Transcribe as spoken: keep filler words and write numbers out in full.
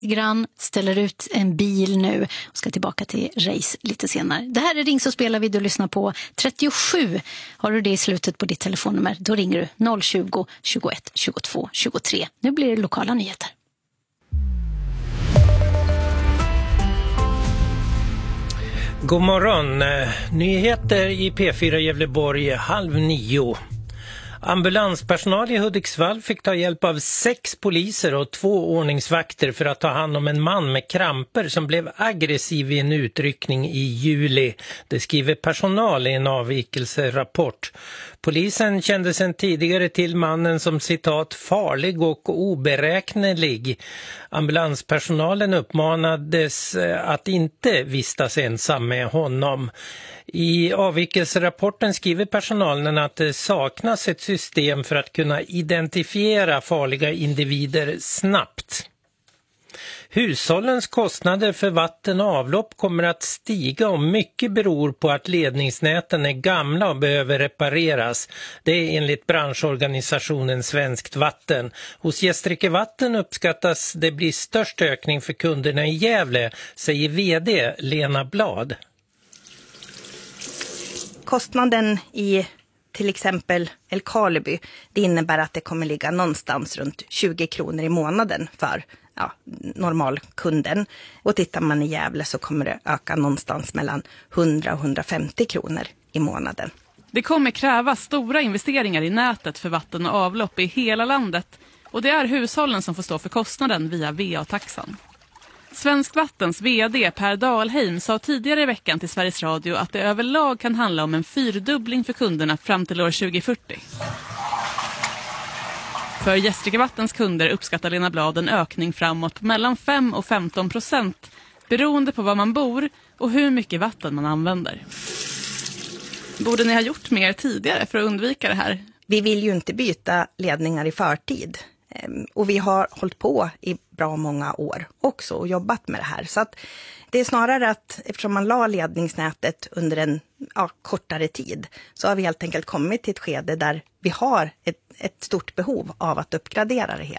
Grann ställer ut en bil nu och ska tillbaka till race lite senare. Det här är Ring så spelar vi, du lyssnar på trettiosju. Har du det i slutet på ditt telefonnummer, då ringer du noll tjugo, tjugoett, tjugotvå, tjugotre. Nu blir det lokala nyheter. God morgon. Nyheter i P fyra Gävleborg halv nio. Ambulanspersonal i Hudiksvall fick ta hjälp av sex poliser och två ordningsvakter för att ta hand om en man med kramper som blev aggressiv i en utryckning i juli. Det skriver personal i en avvikelserapport. Polisen kände sedan tidigare till mannen som citat farlig och oberäknelig. Ambulanspersonalen uppmanades att inte vistas ensam med honom. I avvikelserapporten skriver personalen att det saknas ett system för att kunna identifiera farliga individer snabbt. Hushållens kostnader för vatten och avlopp kommer att stiga och mycket beror på att ledningsnäten är gamla och behöver repareras. Det är enligt branschorganisationen Svenskt Vatten. Hos Gästrike Vatten uppskattas det bli störst ökning för kunderna i Gävle, säger vd Lena Blad. Kostnaden i till exempel Älvkarleby, det innebär att det kommer ligga någonstans runt tjugo kronor i månaden för ja, normalkunden. Och tittar man i Gävle så kommer det öka någonstans mellan hundra och hundrafemtio kronor i månaden. Det kommer kräva stora investeringar i nätet för vatten och avlopp i hela landet och det är hushållen som får stå för kostnaden via V A-taxan. Svensk Vattens vd Per Dahlheim sa tidigare i veckan till Sveriges Radio att det överlag kan handla om en fyrdubbling för kunderna fram till år tjugo fyrtio. För Gästrike Vattens kunder uppskattar Lena Blad en ökning framåt på mellan fem och femton procent beroende på var man bor och hur mycket vatten man använder. Borde ni ha gjort mer tidigare för att undvika det här? Vi vill ju inte byta ledningar i förtid. Och vi har hållit på i bra många år också och jobbat med det här. Så att det är snarare att eftersom man la ledningsnätet under en ja, kortare tid så har vi helt enkelt kommit till ett skede där vi har ett, ett stort behov av att uppgradera det hela.